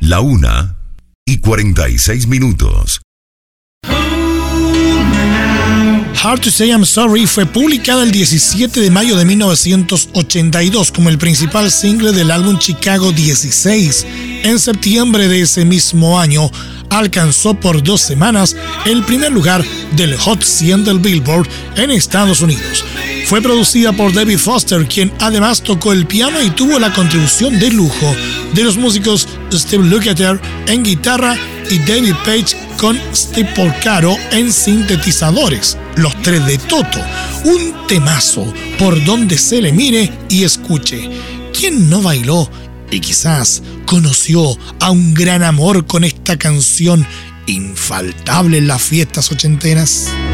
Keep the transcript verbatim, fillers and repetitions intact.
La una y cuarenta y seis minutos. Hard to Say I'm Sorry fue publicada el diecisiete de mayo de mil novecientos ochenta y dos como el principal single del álbum Chicago dieciséis. En septiembre de ese mismo año, alcanzó por dos semanas el primer lugar del Hot cien del Billboard en Estados Unidos. Fue producida por David Foster, quien además tocó el piano y tuvo la contribución de lujo de los músicos Steve Lukather en guitarra y David Page con Steve Porcaro en sintetizadores, los tres de Toto. Un temazo por donde se le mire y escuche. ¿Quién no bailó y quizás conoció a un gran amor con esta canción infaltable en las fiestas ochenteras?